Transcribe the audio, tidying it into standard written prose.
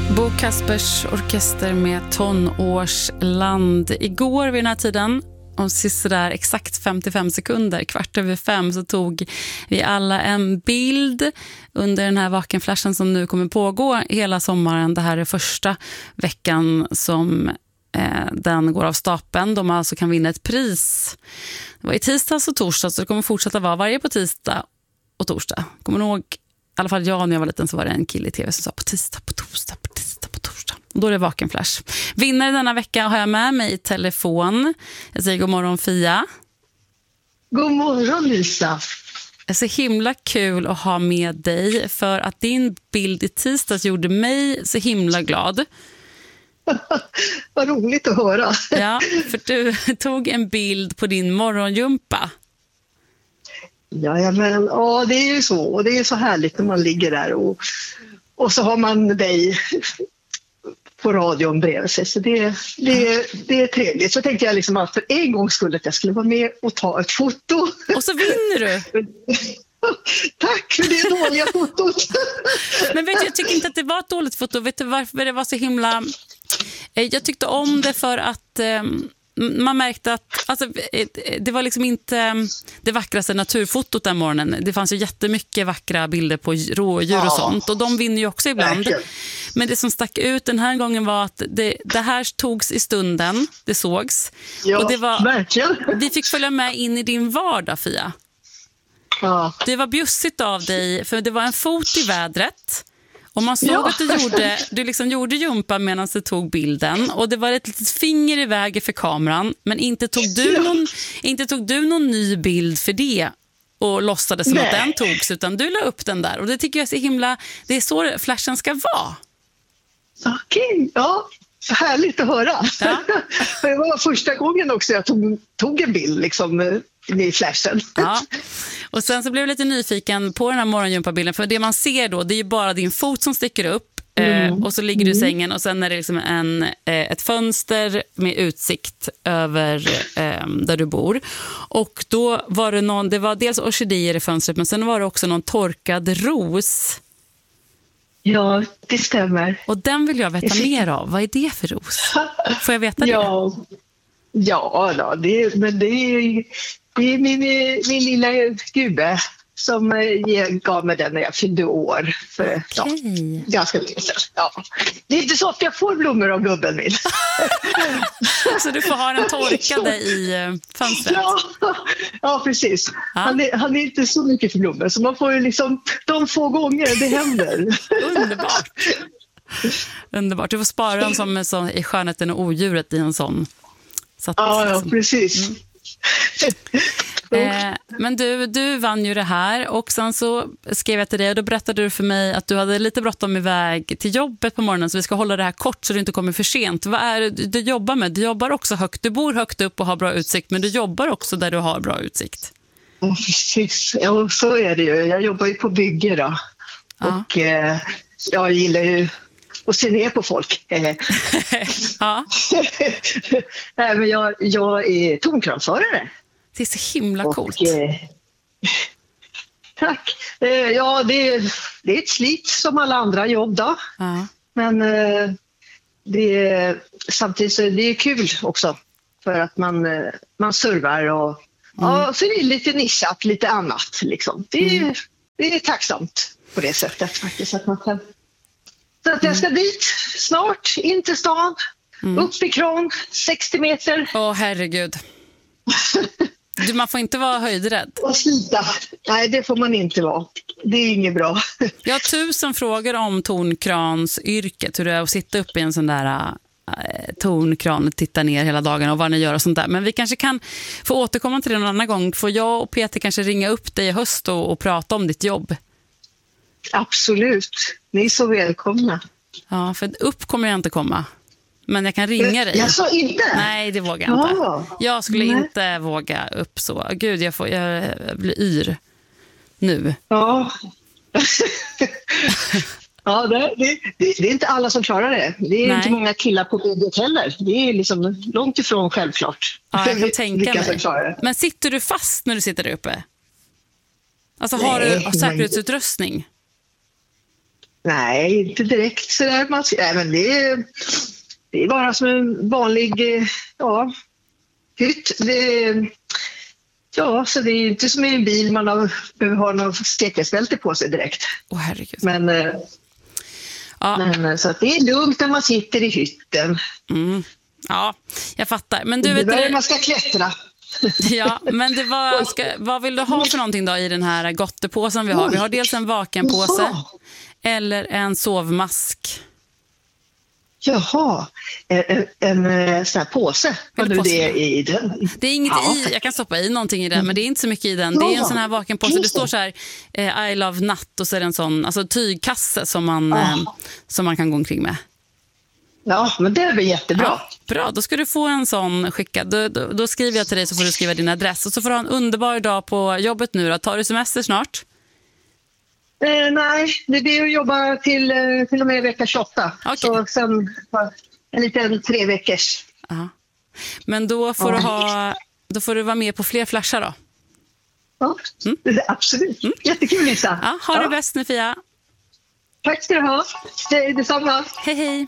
Bo Kaspers orkester med Tonårsland. Igår vid den här tiden, om sådär exakt 55 sekunder, 4:15, så tog vi alla en bild under den här vakenflashen som nu kommer pågå hela sommaren. Det här är första veckan som den går av stapeln. De alltså kan vinna ett pris. Det var i tisdags och torsdag, så det kommer fortsätta vara varje på tisdag och torsdag. Kommer ni ihåg, i alla fall jag när jag var liten, så var det en kille i tv som sa på tisdag, på torsdag, på tisdag, på torsdag. Och då är det vakenflash. Vinnare denna vecka har jag med mig i telefon. Jag säger god morgon, Fia. God morgon, Lisa. Det är så himla kul att ha med dig, för att din bild i tisdags gjorde mig så himla glad. Vad roligt att höra. Ja, för du tog en bild på din morgonjumpa. Jajamän, ja, det är ju så. Och det är så härligt när man ligger där och så har man dig på radion bredvid sig. Så det är trevligt. Så tänkte jag liksom att för en gång skulle att jag skulle vara med och ta ett foto. Och så vinner du. Tack för det dåliga fotot. Men vet du, jag tycker inte att det var ett dåligt foto. Vet du varför det var så himla... Jag tyckte om det för att man märkte att alltså, det var liksom inte det vackraste naturfotot den morgonen. Det fanns ju jättemycket vackra bilder på rådjur och sånt. Och de vinner ju också ibland. Verkligen. Men det som stack ut den här gången var att det här togs i stunden. Det sågs. Ja, och det var, verkligen. Vi fick följa med in i din vardag, Fia. Ja. Det var bjussigt av dig, för det var en fot i vädret. Och man såg att du liksom gjorde jumpa medan du tog bilden. Och det var ett litet finger i vägen för kameran. Men inte tog du någon ny bild för det och låtsades som att den togs, utan du la upp den där. Och det tycker jag är så himla... Det är så flashen ska vara. Okej, ja. Härligt att höra. Ja. Det var första gången också jag tog en bild liksom i flashen. Ja. Och sen så blev jag lite nyfiken på den här morgonjumpabilden, för det man ser då, det är ju bara din fot som sticker upp och så ligger du i sängen, och sen är det liksom ett fönster med utsikt över där du bor. Och då var det var dels orkidéer i fönstret, men sen var det också någon torkad ros. Ja, det stämmer. Och den vill jag veta mer av. Vad är det för ros? Får jag veta det? Ja, men det är min lilla gubbe som gav mig den när jag fyllde år. För, ganska länge sedan. Ja. Det är inte så att jag får blommor av gubben min. Så du får ha den torkade i fönstret? Ja, precis. Ja. Han är inte så mycket för blommor, så man får ju liksom de få gånger det händer. Underbart. Du får spara dem som i Skönheten och odjuret i en sån. Så att, ja, precis. Men du vann ju det här, och sen så skrev jag till dig och då berättade du för mig att du hade lite bråttom iväg till jobbet på morgonen, så vi ska hålla det här kort så du inte kommer för sent. Vad är det du jobbar med? Du jobbar också högt, du bor högt upp och har bra utsikt, men du jobbar också där du har bra utsikt. Precis, ja, så är det ju. Jag jobbar ju på bygge då. Ja. Och jag gillar ju att se ner på folk. Ja. Nej, men jag är tonkransförare. Det är så himla coolt. Tack. Ja, det är ett slit som alla andra jobb då. Ja. Men samtidigt så är det kul också. För att man servar och så är det lite nischat, lite annat. Liksom. Det är tacksamt på det sättet faktiskt. Att man kan... Så att jag ska dit snart, in till stan, upp i kran, 60 meter. Åh, herregud. Man får inte vara höjdrädd. Och slita. Nej, det får man inte vara. Det är inget bra. Jag har 1000 frågor om tonkransyrket. Hur det är att sitta upp i en sån där tonkran och titta ner hela dagen och vad ni gör och sånt där. Men vi kanske kan få återkomma till det någon annan gång. Får jag och Peter kanske ringa upp dig i höst och prata om ditt jobb? Absolut. Ni är så välkomna. Ja, för upp kommer jag inte komma. Men jag kan ringa dig. Jag sa inte? Nej, det vågar jag inte. Jag skulle inte våga upp så. Gud, jag blir yr nu. Ja. Ja, det är inte alla som klarar det. Det är inte många killar på bygget heller. Det är liksom långt ifrån självklart. Ja, jag kan tänka mig. Men sitter du fast när du sitter där uppe? Alltså har du säkerhetsutrustning? Nej, inte direkt sådär. Nej, men det är bara som en vanlig hytt. Så det är inte som i en bil man behöver ha någon säkerhetsbälte på sig direkt. Herregud. Men så att det är lugnt när man sitter i hytten. Mm. Ja, jag fattar. Men du det vet är man ska klättra. Ja, men vad vill du ha för någonting då i den här gottepåsen vi har? Vi har dels en vakenpåse eller en sovmask. Jaha, en sån här påse. Vad nu det är i den? Det är inget i, jag kan stoppa i någonting i den, men det är inte så mycket i den. Det är en sån här vakenpåse, det står så här I love natt och så är det en sån tygkasse som man kan gå omkring med. Ja, men det är väl jättebra. Ja, bra, då ska du få en sån skickad. Då skriver jag till dig så får du skriva din adress. Och så får du ha en underbar dag på jobbet nu då. Tar du semester snart? Nej, det blir att jobba till och med vecka 28. Okay. Så sen en liten 3 veckors. Aha. Men då får du vara med på fler flashar då? Ja, absolut. Jättekul, Lisa. Ja, ha det bäst nu, Fia. Tack ska du ha. Detsamma. Hej, hej.